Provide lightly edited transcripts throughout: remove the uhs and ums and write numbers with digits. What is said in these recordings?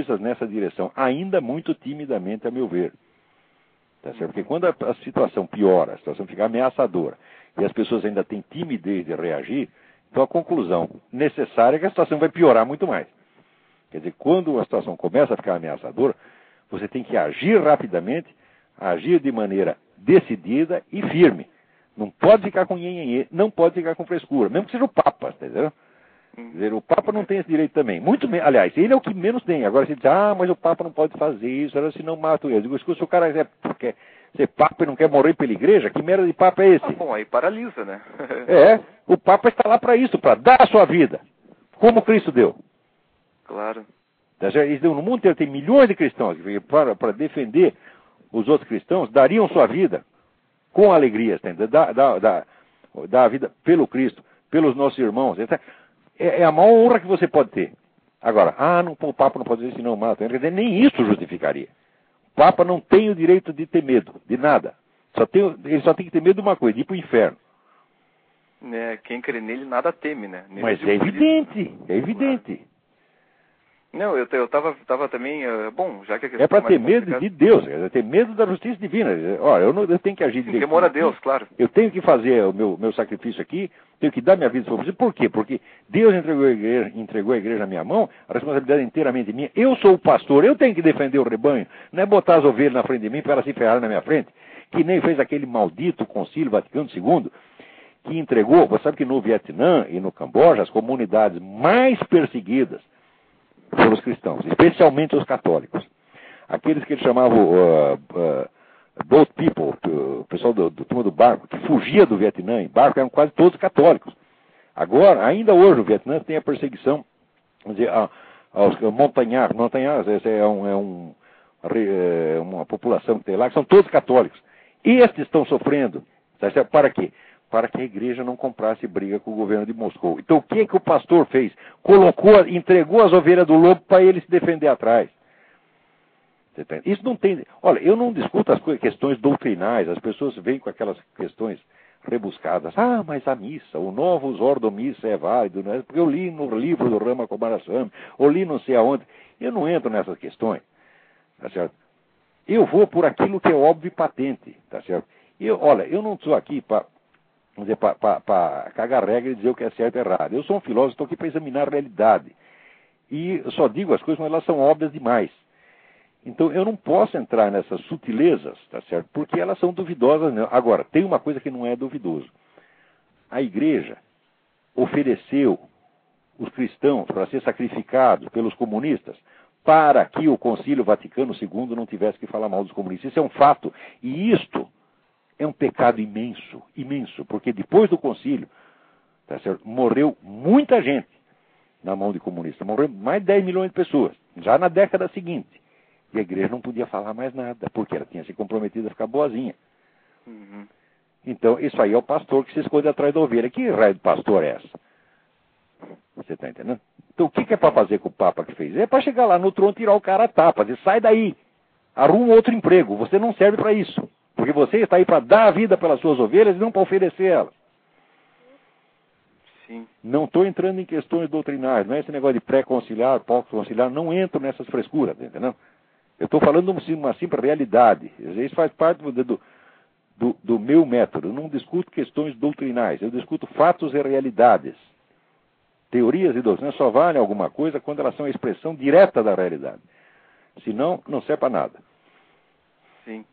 nessa direção, ainda muito timidamente, a meu ver. Tá certo? Porque quando a situação piora, a situação fica ameaçadora, e as pessoas ainda têm timidez de reagir, então a conclusão necessária é que a situação vai piorar muito mais. Quer dizer, quando a situação começa a ficar ameaçadora, você tem que agir rapidamente, agir de maneira decidida e firme. Não pode ficar com nhenhenhê, não pode ficar com frescura, mesmo que seja o Papa, tá entendendo? Quer dizer, o Papa não tem esse direito também. Aliás, ele é o que menos tem. Agora você diz, mas o Papa não pode fazer isso, senão mata ele. Eu digo, escuta, se o cara quer ser Papa e não quer morrer pela igreja, que merda de Papa é esse? Bom, aí paralisa, né? O Papa está lá para isso, para dar a sua vida, como Cristo deu. Claro. No mundo inteiro tem milhões de cristãos que para defender os outros cristãos, dariam sua vida com alegria, dar a vida pelo Cristo, pelos nossos irmãos. É a maior honra que você pode ter. Agora, o Papa não pode dizer senão mata. Quer dizer, nem isso justificaria. O Papa não tem o direito de ter medo, de nada. Ele só tem que ter medo de uma coisa, de ir para o inferno. Quem crê nele nada teme, né? Mas é evidente, é evidente. Claro. Não, eu tava também, já que a questão é para ter medo de Deus, é ter medo da justiça divina. Olha, eu tenho que agir direito. Temor a Deus, claro. Eu tenho que fazer o meu sacrifício aqui, tenho que dar minha vida para você. Por quê? Porque Deus entregou a igreja na minha mão, a responsabilidade é inteiramente minha. Eu sou o pastor, eu tenho que defender o rebanho. Não é botar as ovelhas na frente de mim para elas se ferrarem na minha frente. Que nem fez aquele maldito Concílio Vaticano II, que entregou, você sabe que no Vietnã e no Camboja, as comunidades mais perseguidas pelos cristãos, especialmente os católicos. Aqueles que eles chamavam boat people, o pessoal do turma do barco, que fugia do Vietnã em barco, eram quase todos católicos. Agora, ainda hoje, o Vietnã tem a perseguição, vamos dizer, aos montanhares. Montanhares uma população que tem lá, que são todos católicos. Estes estão sofrendo. Para quê? Para que a igreja não comprasse briga com o governo de Moscou. Então o que o pastor fez? Entregou as ovelhas do lobo para ele se defender atrás. Isso não tem... Olha, eu não discuto as questões doutrinais, as pessoas vêm com aquelas questões rebuscadas. Mas a missa, o Novus Ordo Missa é válido, né? Porque eu li no livro do Rama Komaraswamy, ou li não sei aonde. Eu não entro nessas questões, tá certo? Eu vou por aquilo que é óbvio e patente, tá certo? Olha, eu não estou aqui para cagar regra e dizer o que é certo e errado. Eu sou um filósofo, estou aqui para examinar a realidade. E eu só digo as coisas quando elas são óbvias demais. Então eu não posso entrar nessas sutilezas, tá certo? Porque elas são duvidosas. Não. Agora, tem uma coisa que não é duvidoso. A igreja ofereceu os cristãos para ser sacrificados pelos comunistas para que o Concílio Vaticano II não tivesse que falar mal dos comunistas. Isso é um fato. E isto é um pecado imenso, imenso, porque depois do concílio, tá certo, morreu muita gente na mão de comunistas. Morreu mais de 10 milhões de pessoas, já na década seguinte. E a igreja não podia falar mais nada, porque ela tinha se comprometido a ficar boazinha. Uhum. Então, isso aí é o pastor que se esconde atrás da ovelha. Que raio de pastor é essa? Você está entendendo? Então, o que é para fazer com o Papa que fez? É para chegar lá no trono, tirar o cara a tapa, dizer, sai daí, arruma outro emprego, você não serve para isso. Porque você está aí para dar a vida pelas suas ovelhas e não para oferecer elas. Sim. Não estou entrando em questões doutrinais, não é esse negócio de pré-conciliar, pós-conciliar, não entro nessas frescuras, entendeu? Eu estou falando de uma simples realidade. Isso faz parte do meu método. Eu não discuto questões doutrinais, eu discuto fatos e realidades. Teorias e doutrinas só valem alguma coisa quando elas são a expressão direta da realidade. Senão, não serve para nada. Sim.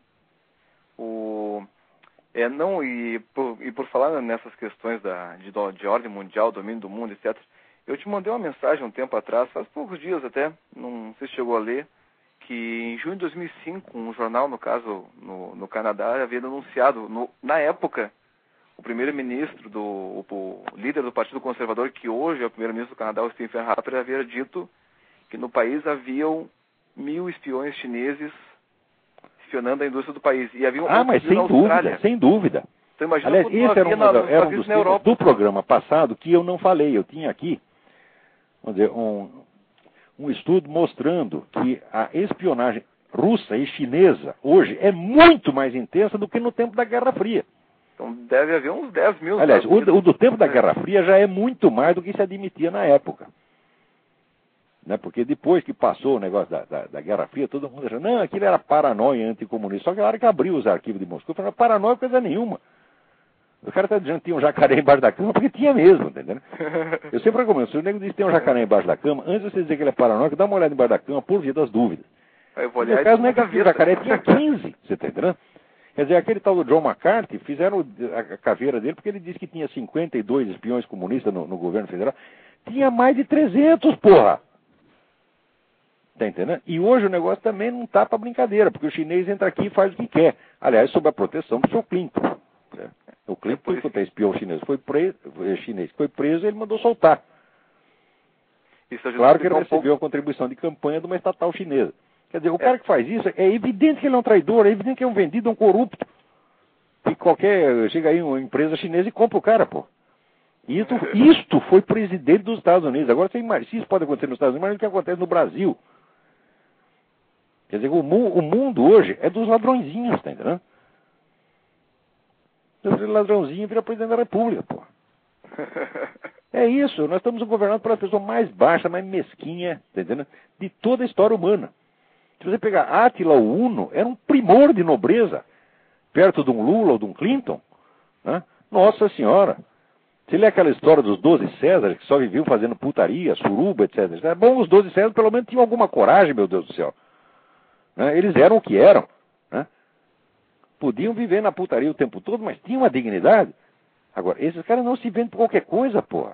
Por falar nessas questões de ordem mundial, domínio do mundo, etc., eu te mandei uma mensagem um tempo atrás, faz poucos dias até, não sei se chegou a ler, que em junho de 2005, um jornal, no caso, no Canadá, havia anunciado, na época, o primeiro-ministro, o líder do Partido Conservador, que hoje é o primeiro-ministro do Canadá, o Stephen Harper, havia dito que no país haviam 1.000 espiões chineses espionando a indústria do país. E havia mas sem dúvida. Então, imagina. Aliás, esse era um dos temas do programa passado que eu não falei. Eu tinha aqui, vamos dizer, um estudo mostrando que a espionagem russa e chinesa hoje é muito mais intensa do que no tempo da Guerra Fria. Então deve haver uns 10 mil. Aliás, o do tempo da Guerra Fria já é muito mais do que se admitia na época. Né? Porque depois que passou o negócio da Guerra Fria, todo mundo achou, não, aquilo era paranoia anticomunista. Só que na hora que abriu os arquivos de Moscou, falou, paranoia coisa nenhuma. O cara está dizendo que tinha um jacaré embaixo da cama, porque tinha mesmo, entendeu? Eu sempre recomendo, se o nego diz que tem um jacaré embaixo da cama, antes de você dizer que ele é paranoico, dá uma olhada embaixo da cama por via das dúvidas. Eu vou olhar. No caso não é que o jacaré tinha 15, você está entendendo? Quer dizer, aquele tal do John McCarthy, fizeram a caveira dele porque ele disse que tinha 52 espiões comunistas no governo federal. Tinha mais de 300, porra! Tá entendendo? E hoje o negócio também não tá para brincadeira, porque o chinês entra aqui e faz o que quer. Aliás, sob a proteção do seu Clinton. O Clinton, quando o espião chinês foi preso, ele mandou soltar. Claro que ele recebeu a contribuição de campanha de uma estatal chinesa. Quer dizer, o cara que faz isso, é evidente que ele é um traidor, é evidente que é um vendido, um corrupto. E chega aí uma empresa chinesa e compra o cara, pô. Isto foi presidente dos Estados Unidos. Agora, se isso pode acontecer nos Estados Unidos, imagina o que acontece no Brasil. Quer dizer, o mundo hoje é dos ladrõezinhos, tá entendendo? O ladrãozinho vira presidente da República, pô. É isso, nós estamos governados pela pessoa mais baixa, mais mesquinha, tá entendendo? De toda a história humana. Se você pegar Átila o Uno, era um primor de nobreza, perto de um Lula ou de um Clinton. Né? Nossa Senhora! Se lê aquela história dos 12 Césares, que só viviam fazendo putaria, suruba, etc. É bom, os 12 Césares pelo menos tinham alguma coragem, meu Deus do céu. Né? Eles eram o que eram. Né? Podiam viver na putaria o tempo todo, mas tinham uma dignidade. Agora, esses caras não se vendem por qualquer coisa, porra.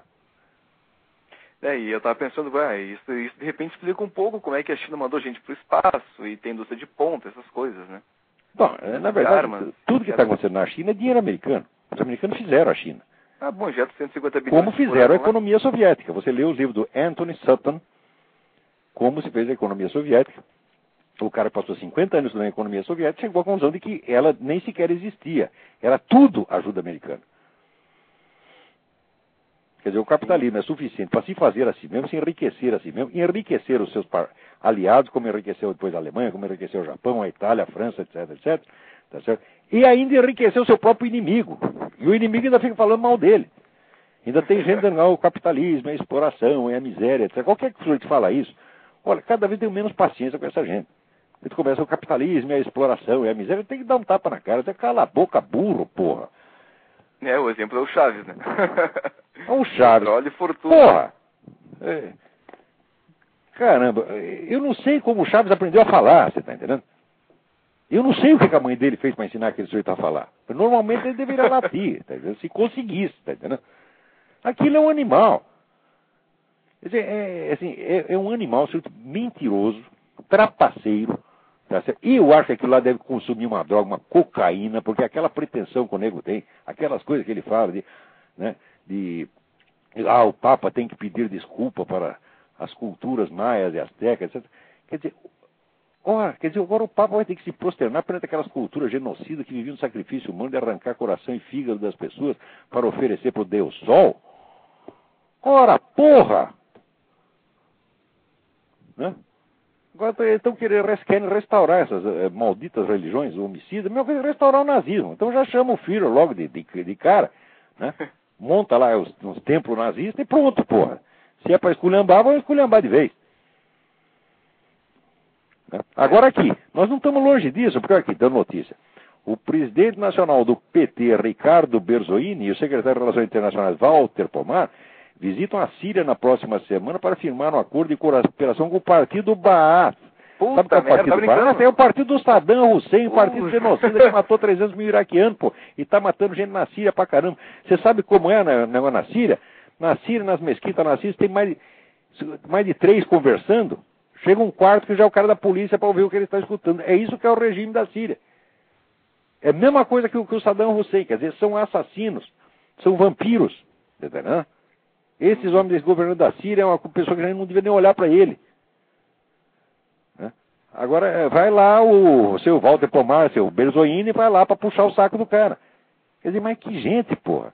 E eu tava pensando, isso de repente explica um pouco como é que a China mandou gente pro espaço e tem indústria de ponta, essas coisas, né? Bom, na verdade, tudo que está acontecendo na China é dinheiro americano. Os americanos fizeram a China. Bom, já 150 bilhões. Como fizeram a economia soviética. Você lê os livros do Anthony Sutton, como se fez a economia soviética. O cara passou 50 anos na economia soviética e chegou à conclusão de que ela nem sequer existia. Era tudo ajuda americana. Quer dizer, o capitalismo é suficiente para se fazer a si mesmo, se enriquecer a si mesmo, e enriquecer os seus aliados, como enriqueceu depois a Alemanha, como enriqueceu o Japão, a Itália, a França, etc, etc. Tá certo? E ainda enriqueceu o seu próprio inimigo. E o inimigo ainda fica falando mal dele. Ainda tem gente dizendo, o capitalismo, a exploração, é a miséria, etc. Qualquer que te fala isso, olha, cada vez tenho menos paciência com essa gente. Ele começa o capitalismo, a exploração, é a miséria, tem que dar um tapa na cara, você cala a boca, burro, porra. O exemplo é o Chaves, né? O Chaves. Petróleo e fortuna. Porra! Caramba, eu não sei como o Chaves aprendeu a falar, você tá entendendo? Eu não sei o que a mãe dele fez para ensinar aquele sujeito a falar. Normalmente ele deveria latir, tá entendendo? Se conseguisse, tá entendendo? Aquilo é um animal. Quer dizer, é um animal mentiroso, trapaceiro. Tá certo? E eu acho que aquilo lá deve consumir uma droga, uma cocaína, porque aquela pretensão que o nego tem, aquelas coisas que ele fala o Papa tem que pedir desculpa para as culturas maias e astecas, etc. Quer dizer, agora o Papa vai ter que se prosternar perante aquelas culturas genocidas que viviam no sacrifício humano de arrancar coração e fígado das pessoas para oferecer para o Deus Sol. Ora, porra! Né? Agora querem restaurar essas malditas religiões homicidas, mesmo que restaurar o nazismo. Então já chama o Führer logo de cara, né? Monta lá os templos nazistas e pronto, porra. Se é para esculhambar, vamos esculhambar de vez. Agora aqui, nós não estamos longe disso, porque aqui, dando notícia. O presidente nacional do PT, Ricardo Berzoini, e o secretário de Relações Internacionais, Walter Pomar, visitam a Síria na próxima semana para firmar um acordo de cooperação com o partido Baath. Sabe qual é o partido Baath? É o partido do Saddam Hussein, o partido genocida que matou 300 mil iraquianos, pô, e está matando gente na Síria pra caramba. Você sabe como é na Síria? Na Síria, nas mesquitas na Síria, tem mais de 3 conversando. Chega um quarto que já é o cara da polícia para ouvir o que ele está escutando. É isso que é o regime da Síria. É a mesma coisa que o Saddam Hussein, quer dizer, são assassinos, são vampiros, entendeu? Esses homens desse governo da Síria é uma pessoa que a gente não devia nem olhar para ele. Né? Agora, vai lá o seu Walter Pomar, seu Berzoini, vai lá para puxar o saco do cara. Quer dizer, mas que gente, porra.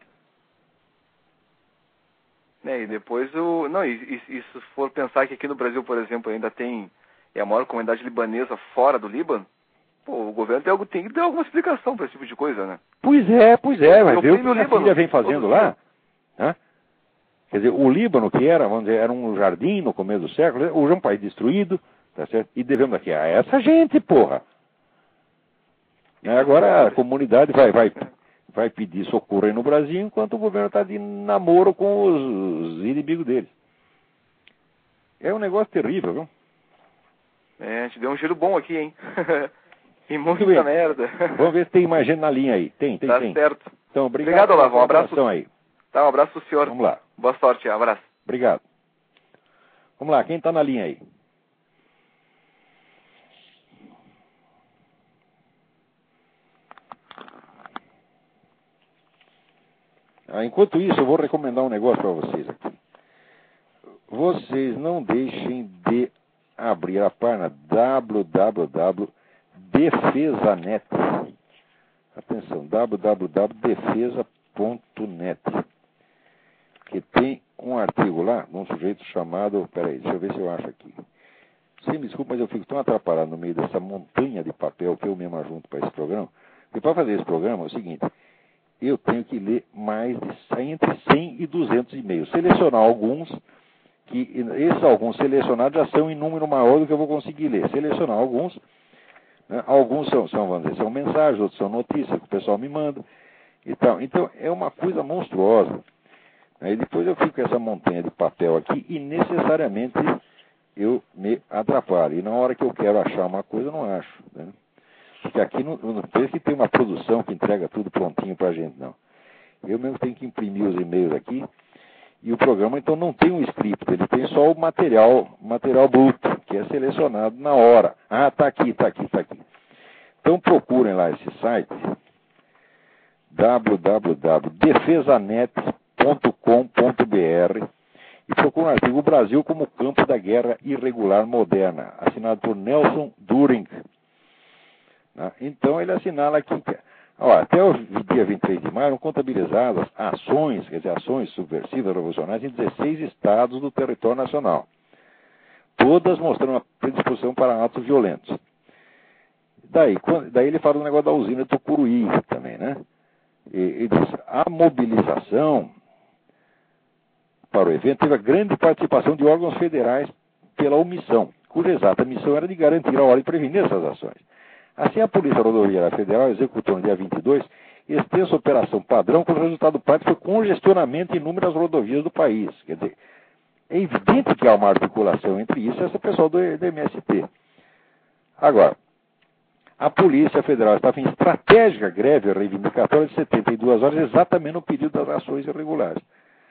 E depois e se for pensar que aqui no Brasil, por exemplo, ainda tem a maior comunidade libanesa fora do Líbano, o governo tem que dar alguma explicação para esse tipo de coisa, né? Pois é, mas vê o que a Síria vem fazendo lá. Né? Quer dizer, o Líbano, que era, vamos dizer, era um jardim no começo do século, hoje é um país destruído, tá certo? E devemos aqui a essa gente, porra. Agora a comunidade vai pedir socorro aí no Brasil, enquanto o governo está de namoro com os inimigos deles. É um negócio terrível, viu? A gente deu um giro bom aqui, hein? E Muito muita bem. merda. Vamos ver se tem mais gente na linha aí. Tem. Tá certo. Então, obrigado Olavo. Um abraço. Aí. Tá, um abraço pro senhor. Vamos lá. Boa sorte, um abraço. Obrigado. Vamos lá, quem está na linha aí? Enquanto isso, eu vou recomendar um negócio para vocês aqui. Vocês não deixem de abrir a página www.defesanet. Atenção, www.defesa.net. Que tem um artigo lá, de um sujeito chamado... Peraí, deixa eu ver se eu acho aqui. Você me desculpa, mas eu fico tão atrapalhado no meio dessa montanha de papel que eu mesmo ajunto para esse programa. E para fazer esse programa é o seguinte... Eu tenho que ler mais de entre 100 e 200 e-mails. Selecionar alguns, que esses alguns selecionados já são em número maior do que eu vou conseguir ler. Selecionar alguns, né? Alguns vamos dizer, são mensagens, outros são notícias que o pessoal me manda e tal. Então, é uma coisa monstruosa. Aí depois eu fico com essa montanha de papel aqui e necessariamente eu me atrapalho. E na hora que eu quero achar uma coisa, eu não acho, né? Porque aqui não pensa que tem uma produção que entrega tudo prontinho para a gente, não. Eu mesmo tenho que imprimir os e-mails aqui. E o programa, então, não tem um script. Ele tem só o material bruto, que é selecionado na hora. Ah, tá aqui. Então, procurem lá esse site, www.defesanet.com.br, e procurem o artigo "O Brasil como campo da guerra irregular moderna", assinado por Nelson During. Então, ele assinala aqui que até o dia 23 de maio eram contabilizadas ações, quer dizer, ações subversivas revolucionárias em 16 estados do território nacional. Todas mostrando uma predisposição para atos violentos. Daí ele fala do negócio da usina de Tucuruí também, né? Ele diz, a mobilização para o evento teve a grande participação de órgãos federais pela omissão, cuja exata missão era de garantir a ordem e prevenir essas ações. Assim, a Polícia Rodoviária Federal executou no dia 22 extensa operação padrão, cujo resultado prático foi congestionamento em inúmeras rodovias do país. Quer dizer, é evidente que há uma articulação entre isso e essa pessoal do MST. Agora, a Polícia Federal estava em estratégica greve reivindicatória de 72 horas, exatamente no pedido das ações irregulares.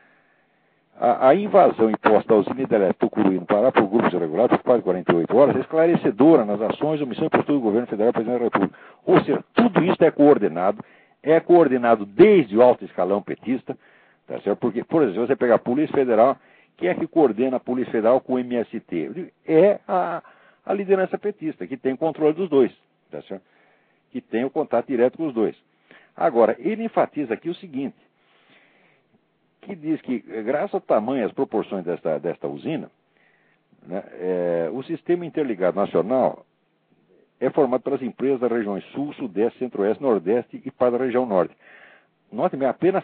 A invasão imposta à usina hidrelétrica Tucuruí no Pará por grupos irregulares por quase 48 horas é esclarecedora nas ações, omissão e postura do governo federal e presidente da República. Ou seja, tudo isso é coordenado desde o alto escalão petista, tá certo? Porque, por exemplo, você pegar a Polícia Federal, quem é que coordena a Polícia Federal com o MST? É a liderança petista, que tem controle dos dois, tá certo? Que tem o contato direto com os dois. Agora, ele enfatiza aqui o seguinte, que diz que, graças ao tamanho e às proporções desta usina, né, o sistema interligado nacional é formado pelas empresas das regiões Sul, Sudeste, Centro-Oeste, Nordeste e para a região Norte. Note bem, apenas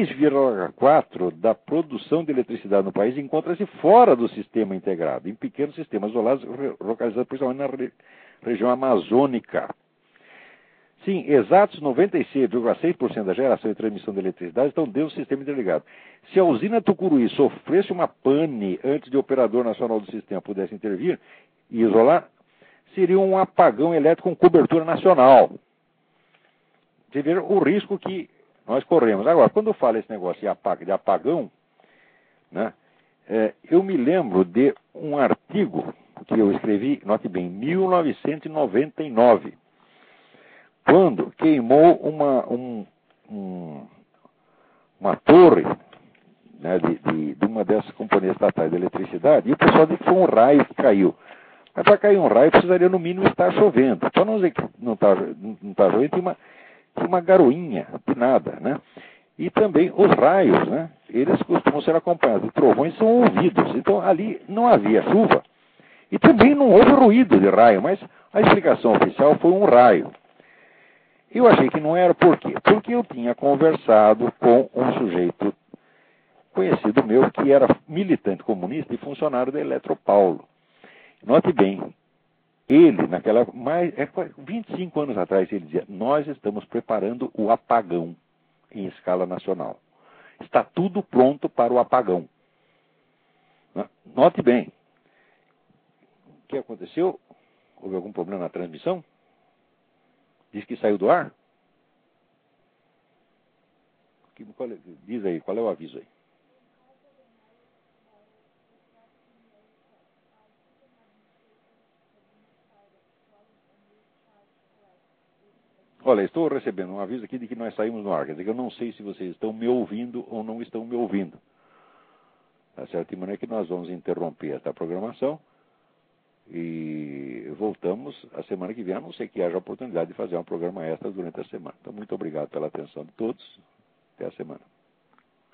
3,4% da produção de eletricidade no país encontra-se fora do sistema integrado, em pequenos sistemas isolados, localizados principalmente na região amazônica. Sim, exatos 96,6% da geração e transmissão de eletricidade estão dentro do sistema interligado. Se a usina Tucuruí sofresse uma pane antes de o operador nacional do sistema pudesse intervir e isolar, seria um apagão elétrico com cobertura nacional. Você vê o risco que nós corremos. Agora, quando eu falo esse negócio de apagão, né, eu me lembro de um artigo que eu escrevi, note bem, em 1999, quando queimou uma torre, né, de uma dessas companhias estatais de eletricidade, e o pessoal disse que foi um raio que caiu. Mas para cair um raio precisaria no mínimo estar chovendo. Para não dizer que não está chovendo, tem uma garoinha de nada, né? E também os raios, né? Eles costumam ser acompanhados de trovões e são ouvidos. Então ali não havia chuva. E também não houve ruído de raio, mas a explicação oficial foi um raio. Eu achei que não era. Por quê? Porque eu tinha conversado com um sujeito conhecido meu que era militante comunista e funcionário da Eletropaulo. Note bem, ele, 25 anos atrás, ele dizia, nós estamos preparando o apagão em escala nacional. Está tudo pronto para o apagão. Note bem, o que aconteceu? Houve algum problema na transmissão? Diz que saiu do ar? Diz aí, qual é o aviso aí? Olha, estou recebendo um aviso aqui de que nós saímos no ar. Quer dizer que eu não sei se vocês estão me ouvindo ou não estão me ouvindo. Tá certo? De maneira que nós vamos interromper esta programação e voltamos a semana que vem, a não ser que haja oportunidade de fazer um programa extra durante a semana. Então, muito obrigado pela atenção de todos. Até a semana.